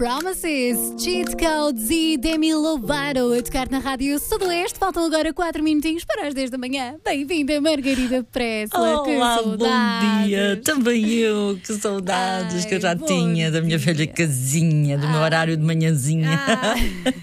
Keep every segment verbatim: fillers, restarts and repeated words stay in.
Promises, Cheat Codes e Demi Lovato a tocar na Rádio Sudoeste. Faltam agora quatro minutinhos para as dez da manhã. Bem-vinda, Margarida Pressler. Que Olá, saudades. bom dia. Também eu, que saudades Ai, que eu já bom tinha da minha dia. velha casinha, do meu horário de manhãzinha. Ah.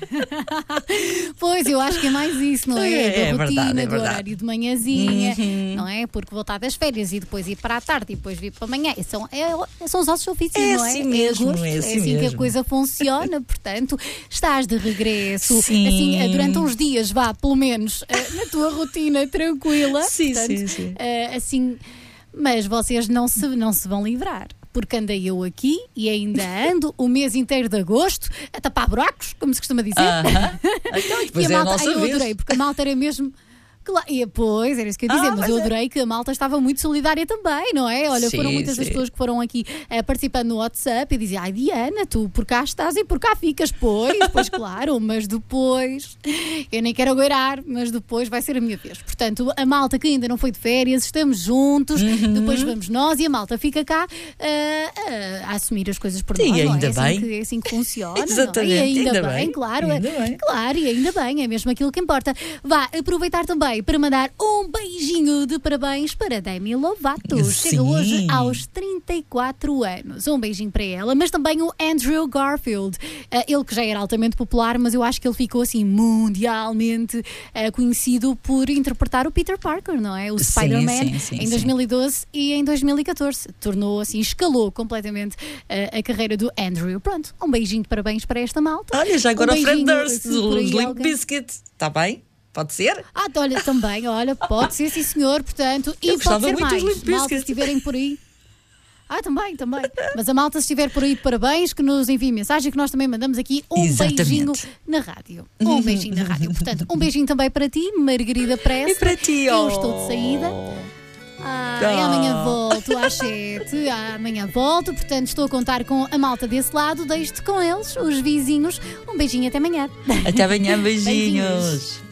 Pois, eu acho que é mais isso, não é? É, é da rotina, verdade, é do verdade. horário de manhãzinha, Uhum. não é? Porque voltar das férias e depois ir para a tarde e depois vir para a manhã. São, é, são os ossos ofícios, É não é? assim mesmo, agosto, é assim assim que a mesmo. coisa funciona. Portanto, estás de regresso, Sim. assim, eh, durante uns dias, vá, pelo menos, eh, na tua rotina tranquila. Sim, Portanto, sim, sim. eh, assim, mas vocês não se, não se vão livrar. Porque andei eu aqui e ainda ando o mês inteiro de agosto a tapar buracos, como se costuma dizer. Aham. Então, E depois a é a malta, nossa ai, eu vez. adorei, porque a malta era mesmo. Claro, e, pois, era isso que eu ia dizer, Ah, mas mas eu é. adorei que a malta estava muito solidária também, não é? Olha, Sim, foram muitas as sim. pessoas que foram aqui eh, participando no WhatsApp e diziam: ai, Diana, tu por cá estás e por cá ficas, pois, pois claro, mas depois, eu nem quero aguardar, mas depois vai ser a minha vez. Portanto, a malta que ainda não foi de férias, estamos juntos, Uhum. depois vamos nós e a malta fica cá eh, a, a assumir as coisas por E nós, não é? ainda É assim bem. que, é assim que funciona. Exatamente, Não é? E ainda, ainda bem, bem, claro. ainda é- bem. Claro, e ainda bem, é mesmo aquilo que importa. Vá aproveitar também para mandar um beijinho de parabéns para Demi Lovato. Sim. Chega hoje aos trinta e quatro anos. Um beijinho para ela, mas também o Andrew Garfield. Ah, ele que já era altamente popular, mas eu acho que ele ficou assim mundialmente ah, conhecido por interpretar o Peter Parker, não é? O Sim, Spider-Man sim, sim, em sim. dois mil e doze e em dois mil e catorze. Tornou assim, escalou completamente ah, a carreira do Andrew. Pronto, um beijinho de parabéns para esta malta. Olha, já agora Um o Fred beijinho, Durst, se por aí os Limp alguém- Bizkit. Está bem? Pode ser? Ah, então, olha, também, olha, pode ser, sim senhor, portanto, e Eu pode gostava ser muito mais, dos Limp malta, se Bizkit. estiverem por aí. Ah, também, também. Mas a malta, se estiver por aí de parabéns, que nos envie mensagem, que nós também mandamos aqui um Exatamente. beijinho na rádio. Um beijinho na rádio. Portanto, um beijinho também para ti, Margarida Pressa. E para ti, Eu oh. estou de saída. Ah, e Ah. amanhã volto às sete. Amanhã volto, portanto, estou a contar com a malta desse lado. Deixo-te com eles, os vizinhos. Um beijinho até amanhã. Até amanhã, Beijinhos. beijinhos.